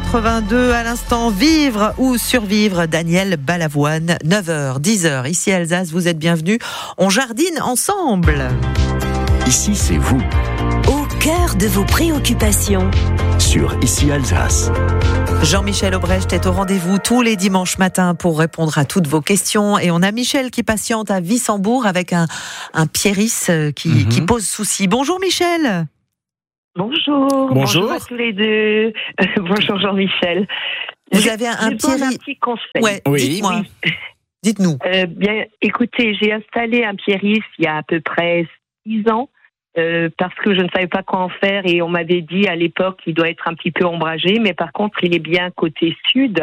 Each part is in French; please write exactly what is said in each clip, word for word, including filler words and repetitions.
quatre-vingt-deux à l'instant. Vivre ou survivre, Daniel Balavoine. neuf heures, dix heures, ici Alsace, vous êtes bienvenus. On jardine ensemble. Ici, c'est vous. Au cœur de vos préoccupations. Sur Ici Alsace. Jean-Michel Aubrecht est au rendez-vous tous les dimanches matins pour répondre à toutes vos questions. Et on a Michel qui patiente à Wissembourg avec un, un Pieris qui, mm-hmm. qui pose souci. Bonjour Michel. Bonjour. Bonjour. Bonjour à tous les deux. Bonjour Jean-Michel. Vous avez un, un Pieris. un petit conseil. Ouais, oui. Dites-moi. Oui. Dites-nous. Euh, bien, écoutez, j'ai installé un Pieris il y a à peu près six ans. Euh, parce que je ne savais pas quoi en faire et on m'avait dit à l'époque qu'il doit être un petit peu ombragé, mais par contre il est bien côté sud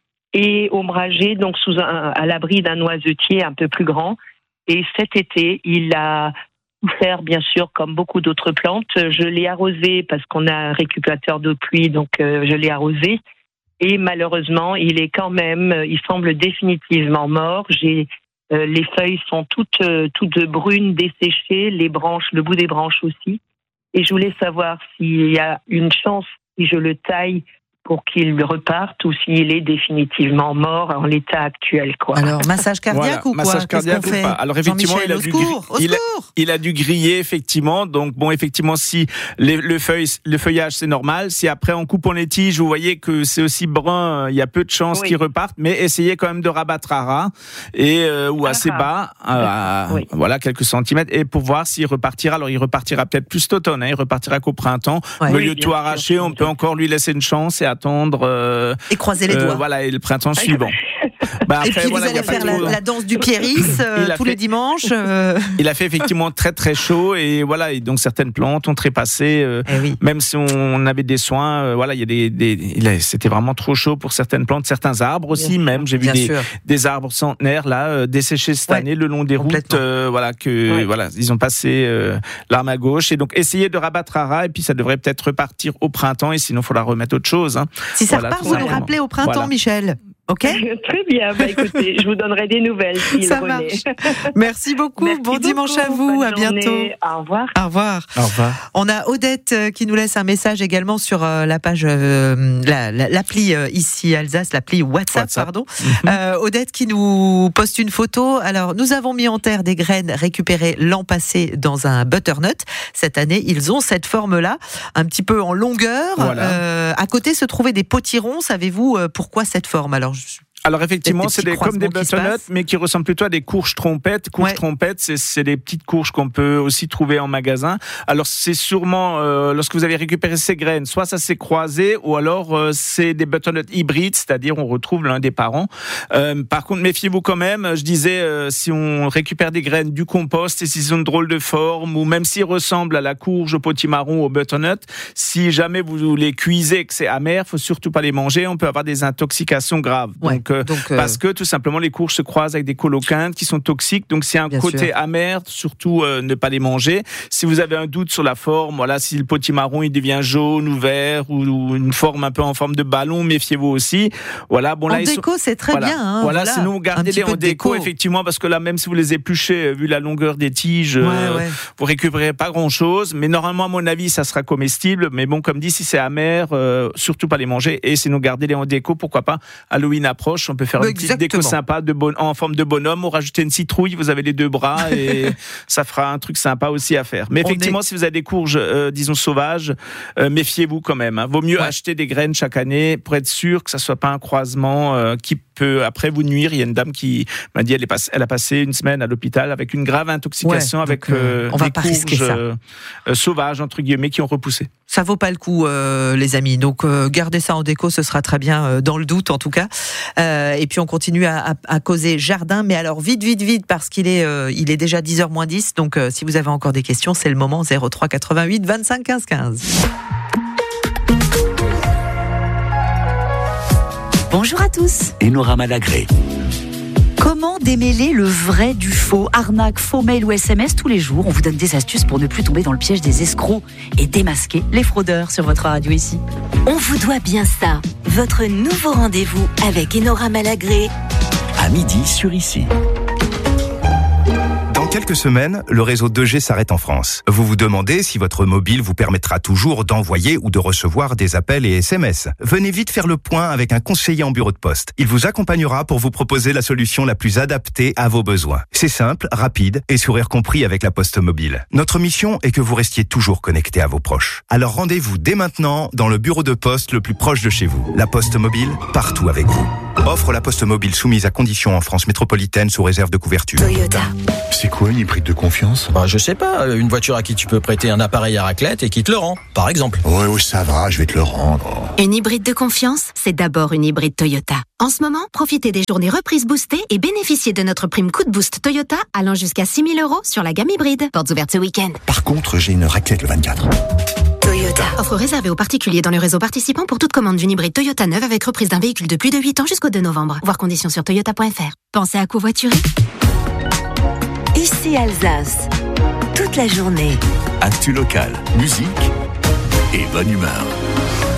et ombragé, donc sous un, à l'abri d'un noisetier un peu plus grand. Et cet été, il a souffert bien sûr comme beaucoup d'autres plantes. Je l'ai arrosé parce qu'on a un récupérateur d'eau de pluie, donc euh, je l'ai arrosé. Et malheureusement, il est quand même, il semble définitivement mort. J'ai Euh, les feuilles sont toutes, euh, toutes brunes, desséchées, les branches, le bout des branches aussi. Et je voulais savoir s'il y a une chance, si je le taille, pour qu'il reparte ou s'il est définitivement mort en l'état actuel, quoi. Alors, massage cardiaque voilà, ou quoi? Massage cardiaque ou pas? Alors, effectivement, il a, dû secours, gri- il, a, il a dû griller, effectivement. Donc, bon, effectivement, si les, le, feuille, le feuillage, c'est normal. Si après, on coupe en les tiges, vous voyez que c'est aussi brun, il y a peu de chances oui. qu'il reparte. Mais essayez quand même de rabattre à ras et, euh, ou assez ah, bas, à, oui. voilà, quelques centimètres, et pour voir s'il repartira. Alors, il repartira peut-être plus cet automne, hein, il repartira qu'au printemps. Ouais. Au lieu oui, de tout arracher, sûr, on peut encore lui laisser une chance et attendre euh, et croiser les euh, doigts. Voilà, et le printemps suivant. Bah après, et puis voilà, vous allez faire la, la danse du Pieris euh, tous fait, les dimanches. Euh... Il a fait effectivement très très chaud et voilà, et donc certaines plantes ont trépassé. Euh, eh oui. Même si on avait des soins, euh, voilà, il y a des, des il a, c'était vraiment trop chaud pour certaines plantes, certains arbres aussi. Bien même, j'ai vu des, des arbres centenaires là euh, desséchés cette ouais, année le long des routes. Euh, voilà que ouais. voilà, ils ont passé euh, l'arme à gauche et donc essayez de rabattre à ras et puis ça devrait peut-être repartir au printemps et sinon il faudra remettre autre chose. Hein. Si ça voilà, repart, vous nous rappelez au printemps, voilà. Michel. Ok. Très bien. Bah, écoutez, je vous donnerai des nouvelles. Ça marche. Merci beaucoup. Merci bon beaucoup. dimanche à vous. Bonne à bientôt. Journée. Au revoir. Au revoir. Au revoir. On a Odette qui nous laisse un message également sur la page, euh, la, la, l'appli euh, ici Alsace, l'appli WhatsApp, WhatsApp. pardon. Mm-hmm. Euh, Odette qui nous poste une photo. Alors, nous avons mis en terre des graines récupérées l'an passé dans un butternut. Cette année, ils ont cette forme-là, un petit peu en longueur. Voilà. Euh, à côté se trouvaient des potirons. Savez-vous pourquoi cette forme? Alors, je... Alors effectivement, c'est des, comme des butternuts, mais qui ressemblent plutôt à des courges trompettes. Courges ouais. trompettes, c'est, c'est des petites courges qu'on peut aussi trouver en magasin. Alors c'est sûrement, euh, lorsque vous avez récupéré ces graines, soit ça s'est croisé, ou alors euh, c'est des butternuts hybrides, c'est-à-dire on retrouve l'un des parents. Euh, par contre, méfiez-vous quand même. Je disais, euh, si on récupère des graines du compost et s'ils ont une drôle de forme, ou même s'ils ressemblent à la courge, au potimarron, au butternut, si jamais vous les cuisez et que c'est amer, faut surtout pas les manger. On peut avoir des intoxications graves. Ouais. Donc Donc, euh... parce que tout simplement les courges se croisent avec des coloquintes qui sont toxiques, donc c'est un Bien côté sûr. amer, surtout euh, ne pas les manger. Si vous avez un doute sur la forme, voilà, si le potimarron il devient jaune ou vert ou, ou une forme un peu en forme de ballon, méfiez-vous aussi. Voilà, bon en là déco sont... c'est très voilà. bien. Hein, voilà, voilà, sinon gardez-les en déco, déco effectivement, parce que là même si vous les épluchez, vu la longueur des tiges, ouais, euh, ouais. vous récupérez pas grand-chose. Mais normalement à mon avis ça sera comestible. Mais bon, comme dit, si c'est amer, euh, surtout pas les manger. Et sinon gardez-les en déco, pourquoi pas. Halloween approche, on peut faire une petite déco sympa de bon, en forme de bonhomme, ou rajouter une citrouille, vous avez les deux bras et ça fera un truc sympa aussi à faire. Mais effectivement, est... si vous avez des courges, euh, disons sauvages, euh, méfiez-vous quand même. Hein. Vaut mieux ouais. acheter des graines chaque année pour être sûr que ça soit pas un croisement euh, qui peut après vous nuire. Il y a une dame qui m'a dit elle, est passe, elle a passé une semaine à l'hôpital avec une grave intoxication ouais, avec euh, on des va pas courges risquer ça. Euh, euh, sauvages entre guillemets qui ont repoussé. Ça vaut pas le coup, euh, les amis. Donc euh, gardez ça en déco, ce sera très bien euh, dans le doute en tout cas. Euh, et puis on continue à, à, à causer jardin, mais alors vite, vite, vite parce qu'il est, euh, il est déjà dix heures moins dix. Donc euh, si vous avez encore des questions, c'est le moment. Zéro trois quatre-vingt-huit vingt-cinq quinze quinze. Bonjour à tous. Enora Malagré. Comment démêler le vrai du faux? Arnaque, faux mail ou S M S tous les jours. On vous donne des astuces pour ne plus tomber dans le piège des escrocs et démasquer les fraudeurs sur votre radio ici. On vous doit bien ça. Votre nouveau rendez-vous avec Enora Malagré. À midi sur Ici. Dans quelques semaines, le réseau deux G s'arrête en France. Vous vous demandez si votre mobile vous permettra toujours d'envoyer ou de recevoir des appels et S M S. Venez vite faire le point avec un conseiller en bureau de poste. Il vous accompagnera pour vous proposer la solution la plus adaptée à vos besoins. C'est simple, rapide et sourire compris avec la Poste Mobile. Notre mission est que vous restiez toujours connecté à vos proches. Alors rendez-vous dès maintenant dans le bureau de poste le plus proche de chez vous. La Poste Mobile, partout avec vous. Offre la Poste Mobile soumise à conditions en France métropolitaine sous réserve de couverture. Toyota. C'est quoi une hybride de confiance? Bah, je sais pas, une voiture à qui tu peux prêter un appareil à raclette et qui te le rend, par exemple. Ouais, ouais, ça va, je vais te le rendre. Une hybride de confiance, c'est d'abord une hybride Toyota. En ce moment, profitez des journées reprises boostées et bénéficiez de notre prime coup de boost Toyota allant jusqu'à six mille euros sur la gamme hybride. Portes ouvertes ce week-end. Par contre, j'ai une raclette le vingt-quatre. Toyota. Offre réservée aux particuliers dans le réseau participant pour toute commande d'une hybride Toyota neuve avec reprise d'un véhicule de plus de huit ans jusqu'au deux novembre. Voir conditions sur toyota point f r. Pensez à covoiturer. Ici Alsace. Toute la journée. Actu local, musique et bonne humeur.